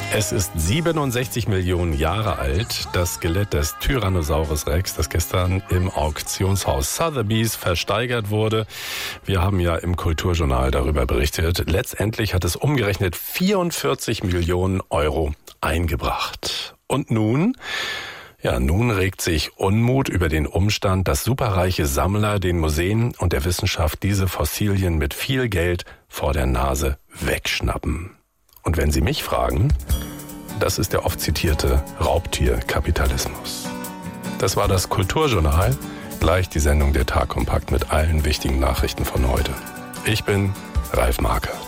Es ist 67 Millionen Jahre alt, das Skelett des Tyrannosaurus Rex, das gestern im Auktionshaus Sotheby's versteigert wurde. Wir haben ja im Kulturjournal darüber berichtet. Letztendlich hat es umgerechnet 44 Millionen Euro eingebracht. Und nun? Ja, nun regt sich Unmut über den Umstand, dass superreiche Sammler den Museen und der Wissenschaft diese Fossilien mit viel Geld vor der Nase wegschnappen. Und wenn Sie mich fragen, das ist der oft zitierte Raubtierkapitalismus. Das war das Kulturjournal, gleich die Sendung der Tag kompakt mit allen wichtigen Nachrichten von heute. Ich bin Ralf Marker.